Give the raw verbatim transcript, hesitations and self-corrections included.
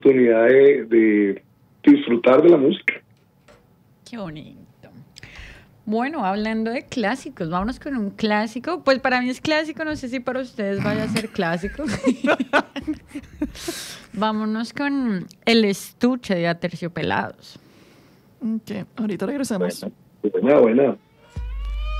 oportunidad de, de disfrutar de la música. Qué bonito. Bueno, hablando de clásicos, vámonos con un clásico. Pues para mí es clásico, no sé si para ustedes vaya a ser clásico. Vámonos con El Estuche de Aterciopelados. Ok, ahorita regresamos. Buena, buena. buena.